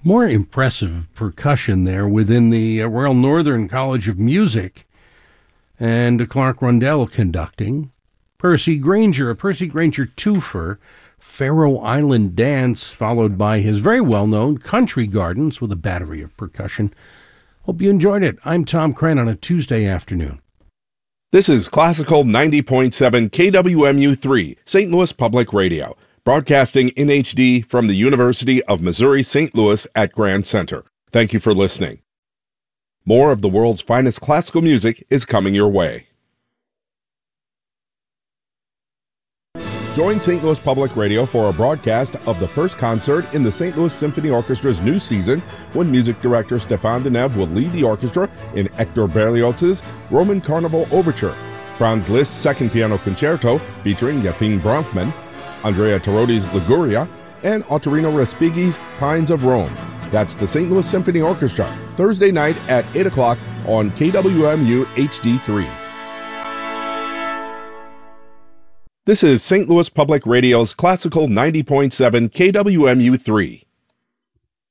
More impressive percussion there within the Royal Northern College of Music, and Clark Rundell conducting. A Percy Grainger twofer, Faroe Island Dance, followed by his very well-known Country Gardens with a battery of percussion. Hope you enjoyed it. I'm Tom Crenn on a Tuesday afternoon. This is Classical 90.7 KWMU-3, St. Louis Public Radio, broadcasting in HD from the University of Missouri St. Louis at Grand Center. Thank you for listening. More of the world's finest classical music is coming your way. Join St. Louis Public Radio for a broadcast of the first concert in the St. Louis Symphony Orchestra's new season, when music director Stéphane Deneuve will lead the orchestra in Hector Berlioz's Roman Carnival Overture, Franz Liszt's Second Piano Concerto featuring Yefim Bronfman, Andrea Tarotti's Liguria, and Ottorino Respighi's Pines of Rome. That's the St. Louis Symphony Orchestra, Thursday night at 8 o'clock on KWMU HD3. This is St. Louis Public Radio's Classical 90.7 KWMU-3.